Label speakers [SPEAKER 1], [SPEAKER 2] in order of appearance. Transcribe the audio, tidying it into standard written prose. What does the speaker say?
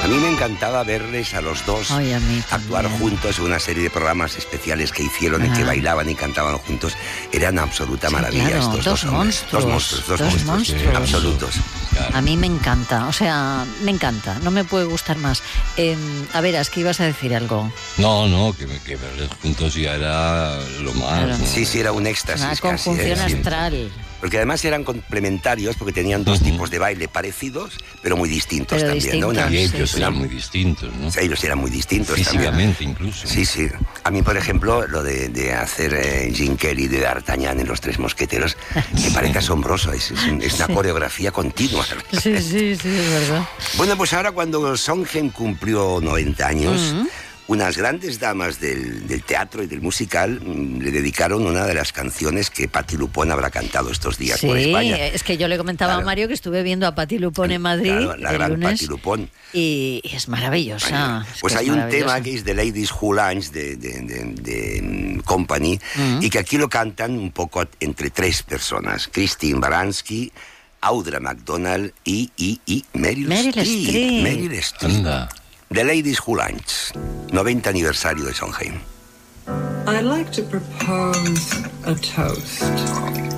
[SPEAKER 1] mí me encantaba verles a los dos actuar juntos en una serie de programas especiales que hicieron en que bailaban y cantaban juntos. Eran una absoluta maravilla,
[SPEAKER 2] claro,
[SPEAKER 1] estos dos monstruos. Dos monstruos absolutos.
[SPEAKER 2] Claro. A mí me encanta, o sea, me encanta, no me puede gustar más. A ver, es que ibas a decir algo.
[SPEAKER 3] No, que verles juntos ya era lo más.
[SPEAKER 2] Claro.
[SPEAKER 3] ¿no?
[SPEAKER 1] Sí, era un éxtasis.
[SPEAKER 2] Una conjunción astral.
[SPEAKER 1] Porque además eran complementarios, porque tenían dos tipos de baile parecidos, pero muy distintos también, ¿no?
[SPEAKER 3] Y ellos eran muy distintos, ¿no?
[SPEAKER 1] Ellos eran muy distintos
[SPEAKER 3] físicamente
[SPEAKER 1] también.
[SPEAKER 3] Incluso.
[SPEAKER 1] Sí. A mí, por ejemplo, lo de hacer Jim Kelly de D'Artagnan en Los Tres Mosqueteros, me parece asombroso. Es una coreografía continua.
[SPEAKER 2] Sí, es verdad.
[SPEAKER 1] Bueno, pues ahora cuando Sondheim cumplió 90 años... Unas grandes damas del teatro y del musical le dedicaron una de las canciones que Patti Lupone habrá cantado estos días por España.
[SPEAKER 2] Sí, es que yo le comentaba a Mario que estuve viendo a Patti Lupone en Madrid
[SPEAKER 1] la
[SPEAKER 2] el
[SPEAKER 1] gran
[SPEAKER 2] lunes,
[SPEAKER 1] Patti Lupone.
[SPEAKER 2] Y es maravillosa.
[SPEAKER 1] Pues hay un tema que es de Ladies Who Lunch de Company y que aquí lo cantan un poco entre tres personas. Christine Baranski, Audra McDonald y Meryl Streep. Meryl Streep.
[SPEAKER 3] Anda.
[SPEAKER 1] The Ladies Who Lunch, 90 aniversario de Sondheim.
[SPEAKER 4] I'd like to propose a toast